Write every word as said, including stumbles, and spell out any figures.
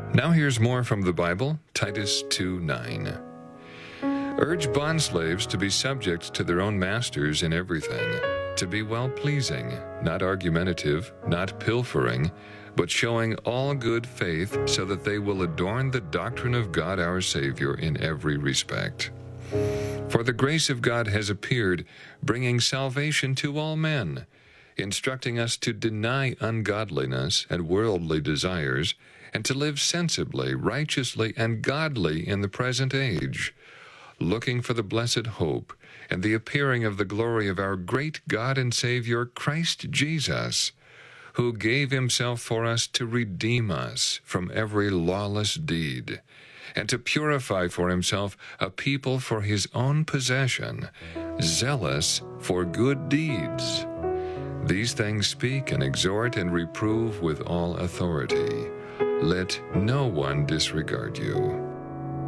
Now here's more from the Bible, Titus two nine. Urge bondslaves to be subject to their own masters in everything, to be well-pleasing, not argumentative, not pilfering, but showing all good faith, so that they will adorn the doctrine of God our Savior in every respect. For the grace of God has appeared, bringing salvation to all men, instructing us to deny ungodliness and worldly desires, and to live sensibly, righteously, and godly in the present age, looking for the blessed hope and the appearing of the glory of our great God and Savior, Christ Jesus, who gave himself for us to redeem us from every lawless deed, and to purify for himself a people for his own possession, zealous for good deeds. These things speak and exhort and reprove with all authority. Let no one disregard you.